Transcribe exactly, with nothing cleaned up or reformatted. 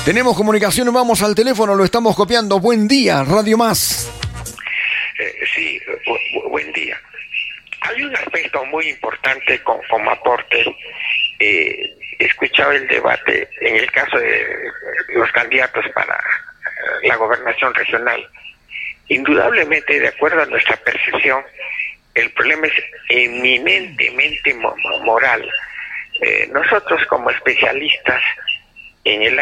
Tenemos comunicación, vamos al teléfono, lo estamos copiando. Buen día, Radio Más. Eh, sí, bu buen día. Hay un aspecto muy importante con, como aporte. Eh, he escuchado el debate en el caso de los candidatos para la gobernación regional. Indudablemente, de acuerdo a nuestra percepción, el problema es eminentemente moral. Eh, nosotros como especialistas en el